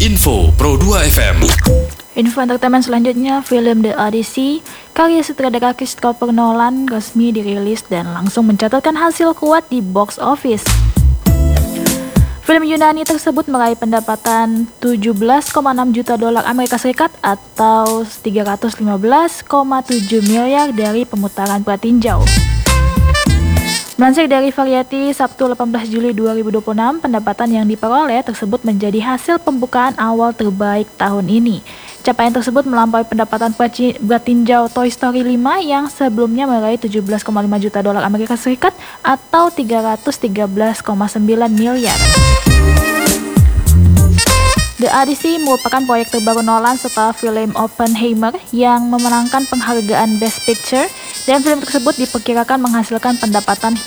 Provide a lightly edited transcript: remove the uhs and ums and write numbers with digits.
Info Pro 2 FM. Info entertainment selanjutnya, film The Odyssey karya sutradara Christopher Nolan resmi dirilis dan langsung mencatatkan hasil kuat di box office. Film Yunani tersebut meraih pendapatan 17,6 juta dolar Amerika Serikat atau 315,7 miliar dari pemutaran pratinjau. Melansir dari Variety, Sabtu 18 Juli 2026, pendapatan yang diperoleh tersebut menjadi hasil pembukaan awal terbaik tahun ini. Capaian tersebut melampaui pendapatan pratinjau Toy Story 5 yang sebelumnya meraih 17,5 juta dolar Amerika Serikat atau 313,9 miliar. The Odyssey merupakan proyek terbaru Nolan setelah film Oppenheimer yang memenangkan penghargaan Best Picture, dan film tersebut diperkirakan menghasilkan pendapatan